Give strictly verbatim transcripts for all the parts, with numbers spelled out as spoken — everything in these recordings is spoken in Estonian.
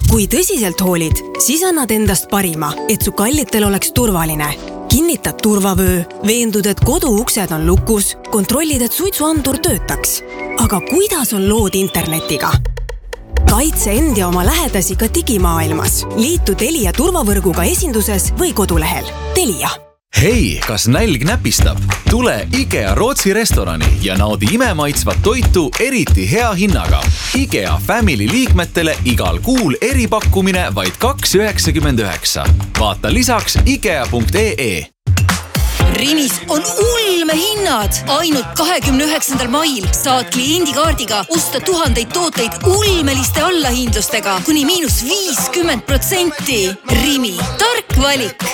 Kui tõsiselt hoolid, siis annad endast parima, et su kallitel oleks turvaline. Kinnitad turvavöö, veendud, et kodu uksed on lukus, kontrollid, et suitsuandur töötaks. Aga kuidas on lood internetiga? Kaitse end ja oma lähedasi ka digimaailmas. Liitu Telia turvavõrguga esinduses või kodulehel. Telia. Hei, kas nälg näpistab? Tule IKEA Rootsi restorani ja naudi imemaitsvat toitu eriti hea hinnaga. IKEA Family liikmetele igal kuul eripakkumine vaid kaks üheksakümmend üheksa. Vaata lisaks ikea punkt ee. Rimis on ulme hinnad. Ainult kahekümne üheksandal mail saad kliendikaardiga osta tuhandeid tooteid ulmeliste allahindlustega kuni miinus viiskümmend protsenti. Rimi, tark valik.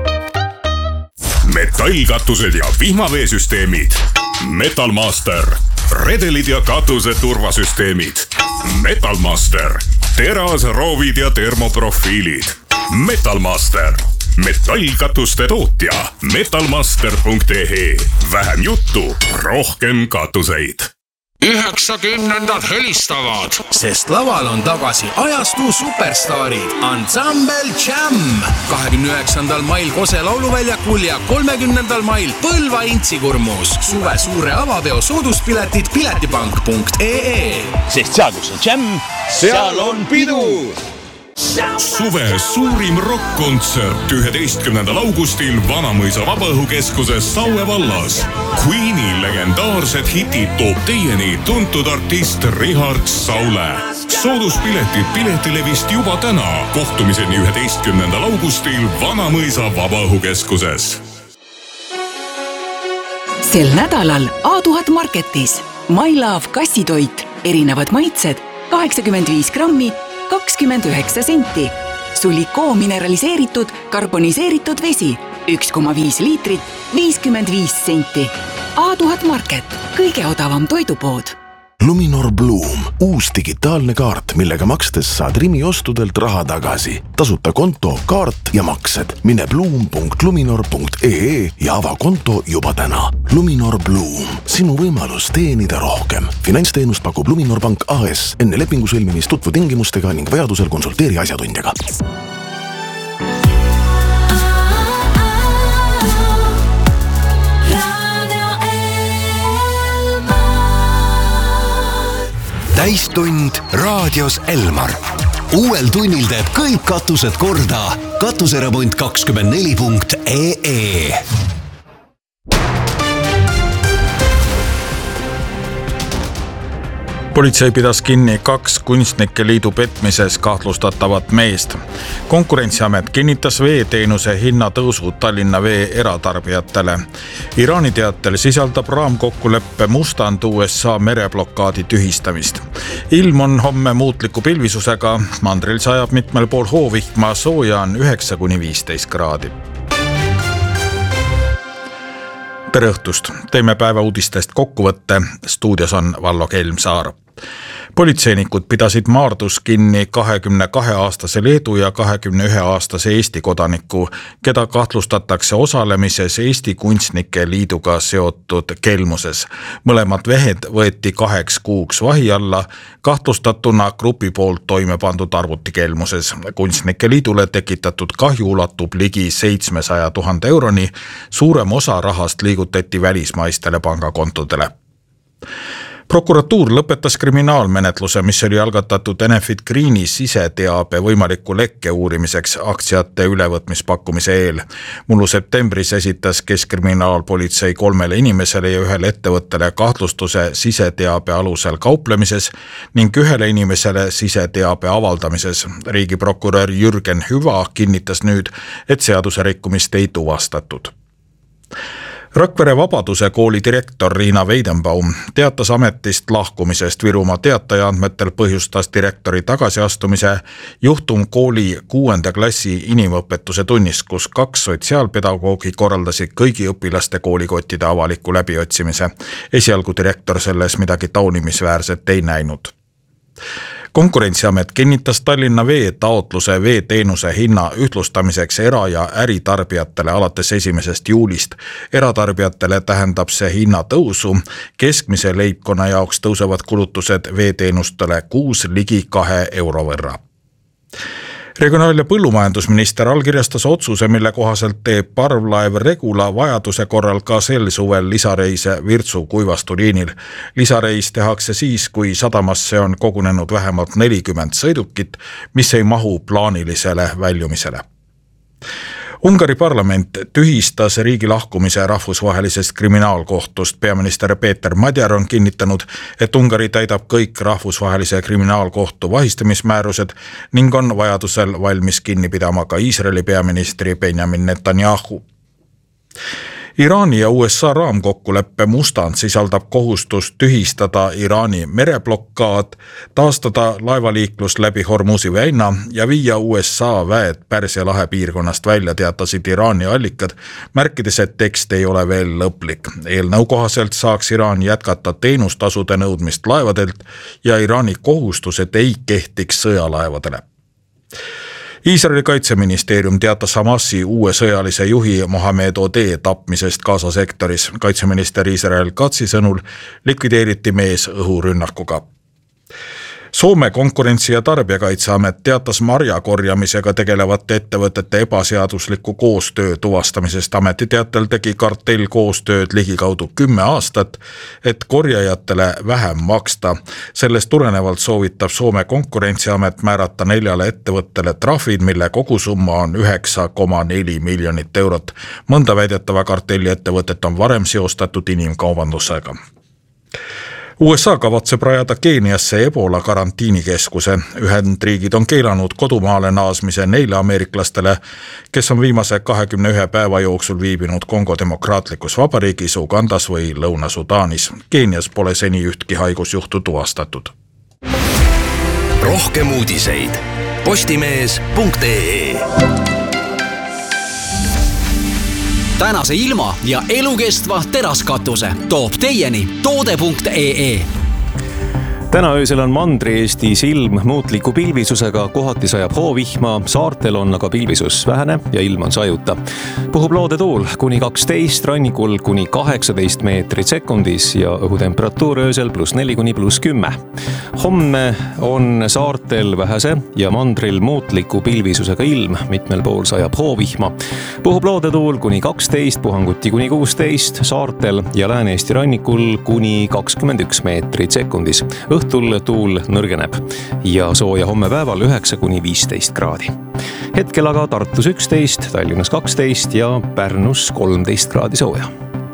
Metallkatused ja vihmaveesüsteemid. Metalmaster. Redelid ja katuse turvasüsteemid. Metalmaster. Teras, roovid ja termoprofiilid. Metalmaster. Metallkatuste tootja. metalmaster punkt ee. Vähem juttu, rohkem katuseid. üheksakümnendad helistavad, sest laval on tagasi ajastu superstaarid Ensemble Jam. kahekümne üheksandal mail Kose lauluväljakul ja kolmekümnendal mail Põlva Intsikurmus. Suve suure avapeo sooduspiletid piletipank punkt ee. Sest seal, kus on Jam, seal on pidu. Suve suurim rock-kontsert üheteistkümnendal augustil Vanamõisa Vabaõhukeskuses Saue vallas. Queeni legendaarsed hitid toob teieni tuntud artist Richard Saule. Sooduspiletid Piletilevist juba täna. Kohtumiseni üheteistkümnendal augustil Vanamõisa Vabaõhukeskuses. Sel nädalal A tuhat Marketis My Love kassitoit, erinevad maitsed, kaheksakümmend viis grammi, kakskümmend üheksa senti. Sulikoo mineraliseeritud, karboniseeritud vesi, üks koma viis liitrit, viiskümmend viis senti. A tuhat Market, kõige odavam toidupood. Luminor Bloom, uus digitaalne kaart, millega makstes saad Rimi ostudelt raha tagasi. Tasuta konto, kaart ja maksed. Mine bloom punkt luminor punkt ee ja ava konto juba täna. Luminor Bloom, sinu võimalus teenida rohkem. Finantsteenust pakub Luminor Pank A S. Enne lepingu sõlmimist tutvu tingimustega ning vajadusel konsulteeri asjatundjaga. Täistund raadios Elmar. Uuel tunnil teeb kõik katused korda. Katuseremont kakskümmend neli punkt ee. Politsei pidas kinni kaks kunstnike liidu petmises kahtlustatavat meest. Konkurentsiamet kinnitas veeteenuse hinnatõusu Tallinna vee eratarbijatele. Iraani teatel sisaldab raamkokkuleppe mustand U S A mereblokaadi tühistamist. Ilm on homme muutliku pilvisusega, mandril sajab mitmel pool hoovihma, sooja on üheksa kuni viisteist kraadi. Tere õhtust, teeme päeva uudistest kokkuvõtte, stuudios on Vallo Kelmsaar. Politseinikud pidasid Maardus kinni kahekümne kahe aastase Leedu ja kahekümne ühe aastase Eesti kodaniku, keda kahtlustatakse osalemises Eesti kunstnike liiduga seotud kelmuses. Mõlemad vehed võeti kaheks kuuks vahi alla, kahtlustatuna grupi poolt toime pandud arvutikelmuses. Kunstnike liidule tekitatud kahju ulatub ligi seitsmesaja tuhande euroni, suurem osa rahast liigutati välismaistele pangakontodele. Prokuratuur lõpetas kriminaalmenetluse, mis oli algatatud Enefit Greeni siseteabe võimaliku lekke uurimiseks aktsiate ülevõtmispakkumise eel. Mullu septembris esitas Keskkriminaalpolitsei kolmele inimesele ja ühele ettevõttele kahtlustuse siseteabe alusel kauplemises ning ühele inimesele siseteabe avaldamises. Riigiprokurör Jürgen Hüva kinnitas nüüd, et seaduse rikkumist ei tuvastatud. Rakvere Vabaduse kooli direktor Riina Weidenbaum teatas ametist lahkumisest. Virumaa teataja andmetel põhjustas direktori tagasiastumise juhtum kooli kuuenda klassi inimõpetuse tunnis, kus kaks sotsiaalpedagoogi korraldasid kõigi õpilaste koolikottide avaliku läbiotsimise. Esialgu direktor selles midagi taunimisväärset ei näinud. Konkurentsiamet kinnitas Tallinna vee taotluse veeteenuse hinna ühtlustamiseks era- ja äritarbijatele alates esimesest juulist. Eratarbijatele tähendab see hinna tõusu. Keskmise leibkonna jaoks tõusevad kulutused veeteenustele kuus ligi kahe euro võrra. Regionaal- ja põllumajandusminister allkirjastas otsuse, mille kohaselt teeb parvlaev Regula vajaduse korral ka sel suvel lisareise Virtsu kuivasturiinil. Lisareis tehakse siis, kui sadamasse on kogunenud vähemalt nelikümmend sõidukit, mis ei mahu plaanilisele väljumisele. Ungari parlament tühistas riigi lahkumise rahvusvahelisest kriminaalkohtust. Peaminister Peeter Madjar on kinnitanud, et Ungari täidab kõik rahvusvahelise kriminaalkohtu vahistamismäärused ning on vajadusel valmis kinni pidama ka Iisraeli peaministri Benjamin Netanyahu. Iraani ja U S A raamkokkuleppe mustand sisaldab kohustust tühistada Iraani mereblokkaad, taastada laevaliiklus läbi Hormuzi väina ja viia U S A väed Pärsia lahe piirkonnast välja, teatasid Iraani allikad, märkides, et tekst ei ole veel lõplik. Eelnõu kohaselt saaks Iraan jätkata teenustasude nõudmist laevadelt ja Iraani kohustused ei kehtiks sõjalaevadele. Iisraeli kaitseministeerium teatas Hamasi uue sõjalise juhi Mohamed Odeh tapmisest Gaza sektoris. Kaitseminister Israel Katsi sõnul likvideeriti mees õhurünnakuga. Soome konkurentsi- ja tarbijakaitseamet teatas marja korjamisega tegelevate ettevõtete ebaseadusliku koostöö tuvastamisest. Ameti teatel tegi kartell koostööd ligikaudu kümme aastat, et korjajatele vähem maksta. Sellest tulenevalt soovitab Soome konkurentsiamet määrata neljale ettevõttele trahvid, mille kogusumma on üheksa koma neli miljonit eurot. Mõnda väidetava kartelli ettevõtet on varem seostatud inimkaubandusega. U S A kavatseb rajada Keeniasse Ebola karantiinikeskuse. Ühendriigid on keelanud kodumaale naasmise neile ameeriklastele, kes on viimase kahekümne ühe päeva jooksul viibinud Kongo demokraatlikus vabariigis, Ugandas või Lõuna-Sudaanis. Keenias pole seni ühtki haigusjuhtu tuvastatud. Rohkem uudiseid postimees punkt ee. Tänase ilma ja elukestva teraskatuse toob teieni toode punkt ee. Täna öösel on Mandri-Eestis ilm muutliku pilvisusega, kohati sajab hoovihma, saartel on aga pilvisus vähene ja ilm on sajuta. Puhub loodetuul kuni kaksteist, rannikul kuni kaheksateist meetrit sekundis ja õhutemperatuur öösel pluss neli kuni pluss kümme. Homme on saartel vähese ja mandril muutliku pilvisusega ilm, mitmel pool sajab hoovihma. Puhub loodetuul kuni kaksteist, puhanguti kuni kuusteist, saartel ja Lääne-Eesti rannikul kuni kakskümmend üks meetrit sekundis. Õhtul tuul nõrgeneb ja sooja homme päeval üheksa kuni viisteist kraadi. Hetkel aga Tartus üksteist, Tallinnas kaksteist ja Pärnus kolmteist kraadi sooja.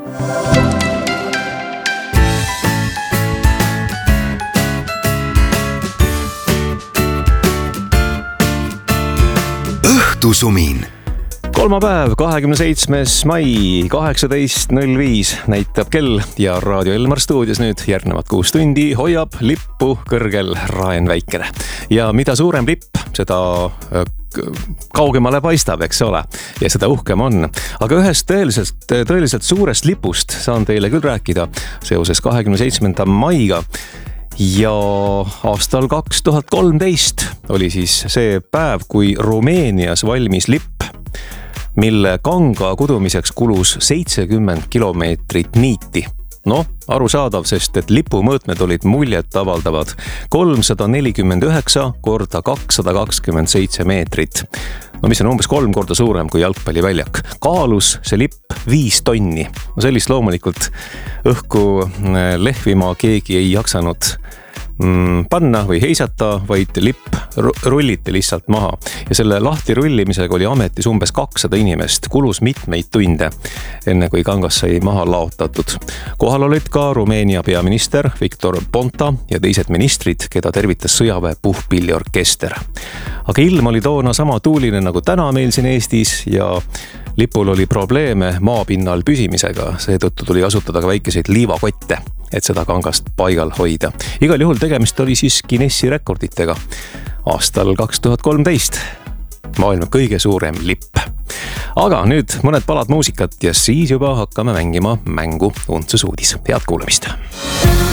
Õhtusumin. Kolmapäev, kahekümne seitsmes mai, kaheksateist null viis näitab kell ja Raadio Elmar stuudios nüüd järgnevad kuus tundi hoiab lippu kõrgel Raen Väikene. Ja mida suurem lipp, seda kaugemale paistab, eks ole, ja seda uhkem on. Aga ühest tõeliselt, tõeliselt suurest lipust saan teile küll rääkida seoses kahekümne seitsmenda maiga. Ja aastal kaks tuhat kolmteist oli siis see päev, kui Rumeenias valmis lipp, mille kanga kudumiseks kulus seitsekümmend kilomeetrit niiti. No, arusaadav, sest et lipu mõõtmed olid muljet avaldavad kolmsada nelikümmend üheksa korda kakssada kakskümmend seitse meetrit. No mis on umbes kolm korda suurem kui jalgpalliväljak. Kaalus see lipp viis tonni. No sellist loomulikult õhku lehvima keegi ei jaksanud panna või heisata, vaid lipp rulliti lihtsalt maha. Ja selle lahti rullimisega oli ametis umbes kakssada inimest, kulus mitmeid tunde, enne kui kangas sai maha laotatud. Kohal olid ka Rumeenia peaminister Viktor Ponta ja teised ministrid, keda tervitas sõjaväe puhpilliorkester. Aga ilm oli toona sama tuuline nagu täna meil siin Eestis ja lipul oli probleeme maapinnal püsimisega, seetõttu tuli asutada ka väikeseid liivakotte, et seda kangast paigal hoida. Igal juhul tegemist oli siis Guinessi rekorditega. Aastal kaks tuhat kolmteist maailma kõige suurem lipp. Aga nüüd mõned palad muusikat ja siis juba hakkame mängima mängu Untsus uudis. Head kuulamist!